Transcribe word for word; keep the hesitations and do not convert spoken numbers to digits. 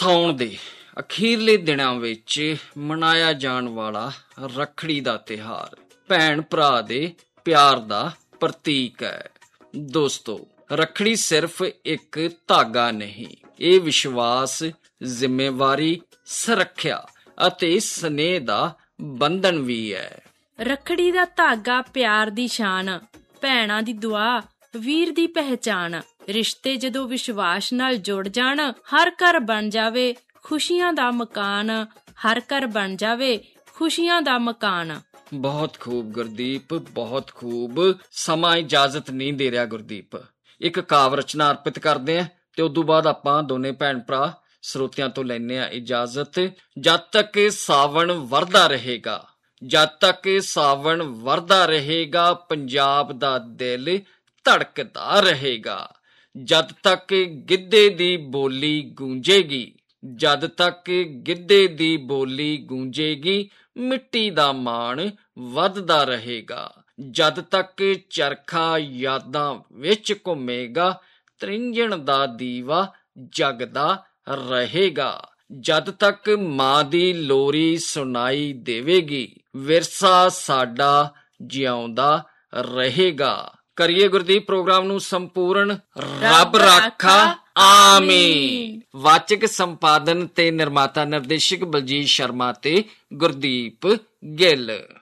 ਸਾਉਣ ਦੇ ਅਖੀਰਲੇ ਦਿਨਾਂ ਵਿੱਚ ਮਨਾਇਆ ਜਾਣ ਵਾਲਾ ਰੱਖੜੀ ਦਾ ਤਿਉਹਾਰ ਭੈਣ ਭਰਾ ਦੇ ਪਿਆਰ ਦਾ ਪ੍ਰਤੀਕ ਹੈ। ਦੋਸਤੋ, ਰੱਖੜੀ ਸਿਰਫ ਇੱਕ ਧਾਗਾ ਨਹੀਂ, ਇਹ ਵਿਸ਼ਵਾਸ, ਜ਼ਿੰਮੇਵਾਰੀ, ਸੁਰੱਖਿਆ ਅਤੇ ਸਨੇਹ ਦਾ ਬੰਧਨ ਵੀ ਹੈ। ਰੱਖੜੀ ਦਾ ਧਾਗਾ ਪਿਆਰ ਦੀ ਸ਼ਾਨ, ਭੈਣਾਂ ਦੀ ਦੁਆ, ਵੀਰ ਦੀ ਪਹਿਚਾਣ। ਰਿਸ਼ਤੇ ਜਦੋਂ ਵਿਸ਼ਵਾਸ ਨਾਲ ਜੁੜ ਜਾਣ, ਹਰ ਘਰ ਬਣ ਜਾਵੇ ਖੁਸ਼ੀਆਂ ਦਾ ਮਕਾਨ, ਹਰ ਘਰ ਬਣ ਜਾਵੇ ਖੁਸ਼ੀਆਂ ਦਾ ਮਕਾਨ। ਬਹੁਤ ਖੂਬ ਗੁਰਦੀਪ, ਬਹੁਤ ਖੂਬ। ਸਮਾਂ ਇਜਾਜ਼ਤ ਨਹੀਂ ਦੇ ਰਿਹਾ ਗੁਰਦੀਪ। ਇੱਕ ਕਾਵ ਰਚਨਾ ਅਰਪਿਤ ਕਰਦੇ ਆ ਤੇ ਉਦੋਂ ਬਾਅਦ ਆਪਾਂ ਦੋਨੇ ਭੈਣ ਭਰਾ ਸਰੋਤਿਆਂ ਤੋਂ ਲੈਂਦੇ ਆ ਇਜਾਜ਼ਤ। ਜਦ ਤੱਕ ਸਾਵਣ ਵਰਦਾ ਰਹੇਗਾ, ਜਦ ਤੱਕ ਸਾਵਣ ਵਰਦਾ ਰਹੇਗਾ, ਪੰਜਾਬ ਦਾ ਦਿਲ ਧੜਕਦਾ ਰਹੇਗਾ। ਜਦ ਤੱਕ ਗਿੱਧੇ ਦੀ ਬੋਲੀ ਗੂੰਜੇਗੀ, ਜਦ ਤੱਕ ਗਿੱਧੇ ਦੀ ਬੋਲੀ ਗੂੰਜੇਗੀ, ਮਿੱਟੀ ਦਾ ਮਾਣ ਵੱਧਦਾ ਰਹੇਗਾ। ਜਦ ਤੱਕ ਚਰਖਾ ਯਾਦਾਂ ਵਿੱਚ ਘੁੰਮੇਗਾ, ਤ੍ਰਿੰਝਣ ਦਾ ਦੀਵਾ ਜਗਦਾ ਰਹੇਗਾ। ਜਦ ਤੱਕ ਮਾਂ ਦੀ ਲੋਰੀ ਸੁਣਾਈ ਦੇਵੇਗੀ, ਵਿਰਸਾ ਸਾਡਾ ਜਿਉਂਦਾ ਰਹੇਗਾ। ਕਰੀਏ ਗੁਰਦੀਪ ਪ੍ਰੋਗਰਾਮ ਨੂੰ ਸੰਪੂਰਨ। ਰੱਬ ਰਾਖਾ, ਆਮੀਨ। ਵਾਚਕ ਸੰਪਾਦਨ ਤੇ ਨਿਰਮਾਤਾ ਨਿਰਦੇਸ਼ਕ ਬਲਜੀਤ ਸ਼ਰਮਾ ਤੇ ਗੁਰਦੀਪ ਗਿੱਲ।